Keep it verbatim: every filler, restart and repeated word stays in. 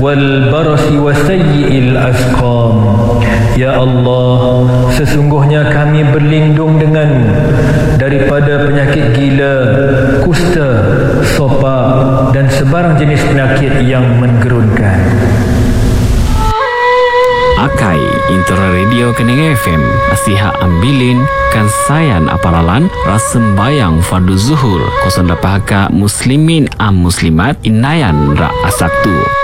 والبرص وسيء الأسقام. Ya Allah, sesungguhnya kami berlindung denganmu daripada penyakit gila, kusta, sopak dan sebarang jenis penyakit yang menggerunkan. Akai Intera Radio Kening F M Asiha Ambilin Kansayan Aparalan Rasembayang Fardu Zuhur Kosong Dapaka Muslimin Am Muslimat Inayan Ra Asaktu